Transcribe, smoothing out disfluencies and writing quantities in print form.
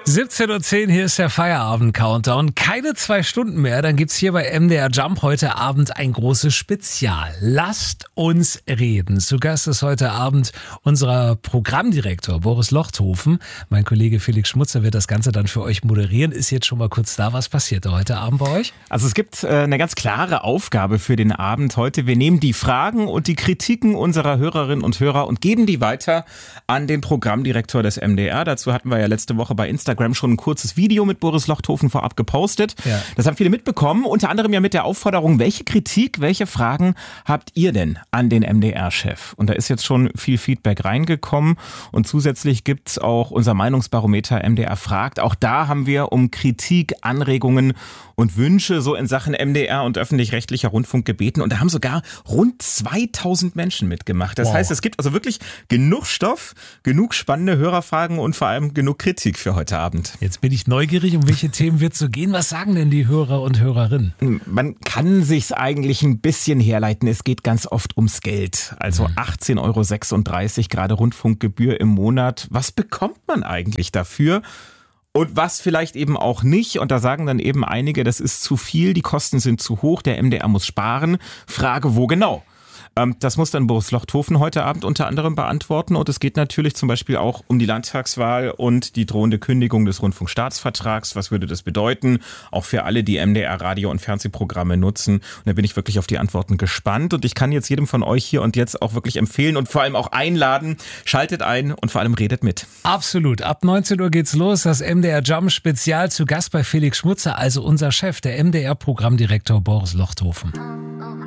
17:10 Uhr, hier ist der Feierabend-Countdown. Keine 2 Stunden mehr, dann gibt's hier bei MDR Jump heute Abend ein großes Spezial. Lasst uns reden. Zu Gast ist heute Abend unser Programmdirektor Boris Lochthofen. Mein Kollege Felix Schmutzer wird das Ganze dann für euch moderieren. Ist jetzt schon mal kurz da. Was passiert da heute Abend bei euch? Also es gibt eine ganz klare Aufgabe für den Abend heute. Wir nehmen die Fragen und die Kritiken unserer Hörerinnen und Hörer und geben die weiter an den Programmdirektor des MDR. Dazu hatten wir ja letzte Woche bei Instagram schon ein kurzes Video mit Boris Lochthofen vorab gepostet. Ja. Das haben viele mitbekommen, unter anderem ja mit der Aufforderung, welche Kritik, welche Fragen habt ihr denn an den MDR-Chef? Und da ist jetzt schon viel Feedback reingekommen und zusätzlich gibt's auch unser Meinungsbarometer MDR fragt. Auch da haben wir um Kritik, Anregungen und Wünsche so in Sachen MDR und öffentlich-rechtlicher Rundfunk gebeten und da haben sogar rund 2000 Menschen mitgemacht. Das heißt, es gibt also wirklich genug Stoff, genug spannende Hörerfragen und vor allem genug Kritik für heute Abend. Jetzt bin ich neugierig, um welche Themen wird es so gehen. Was sagen denn die Hörer und Hörerinnen? Man kann sich's eigentlich ein bisschen herleiten. Es geht ganz oft ums Geld. Also 18,36 € gerade Rundfunkgebühr im Monat. Was bekommt man eigentlich dafür? Und was vielleicht eben auch nicht. Und da sagen dann eben einige, das ist zu viel, die Kosten sind zu hoch, der MDR muss sparen. Frage, wo genau? Das muss dann Boris Lochthofen heute Abend unter anderem beantworten. Und es geht natürlich zum Beispiel auch um die Landtagswahl und die drohende Kündigung des Rundfunkstaatsvertrags. Was würde das bedeuten? Auch für alle, die MDR-Radio- und Fernsehprogramme nutzen. Und da bin ich wirklich auf die Antworten gespannt. Und ich kann jetzt jedem von euch hier und jetzt auch wirklich empfehlen und vor allem auch einladen. Schaltet ein und vor allem redet mit. Absolut. Ab 19 Uhr geht's los. Das MDR Jump Spezial zu Gast bei Felix Schmutzer, also unser Chef, der MDR-Programmdirektor Boris Lochthofen.